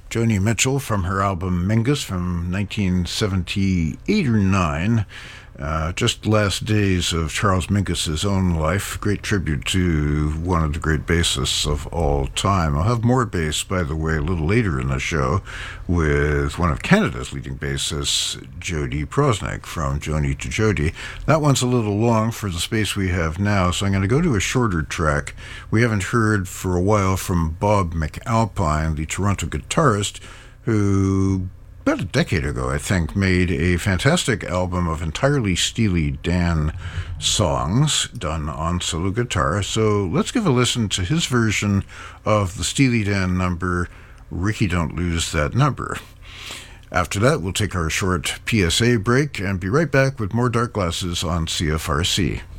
Joni Mitchell from her album Mingus from 1978 or 9. Just last days of Charles Mingus's own life. Great tribute to one of the great bassists of all time. I'll have more bass, by the way, a little later in the show with one of Canada's leading bassists, Jody Prosnick from Joni to Jody. That one's a little long for the space we have now, so I'm going to go to a shorter track. We haven't heard for a while from Bob McAlpine, the Toronto guitarist, who about a decade ago, I think, made a fantastic album of entirely Steely Dan songs done on solo guitar. So let's give a listen to his version of the Steely Dan number, Ricky Don't Lose That Number. After that, we'll take our short PSA break and be right back with more Dark Glasses on CFRC.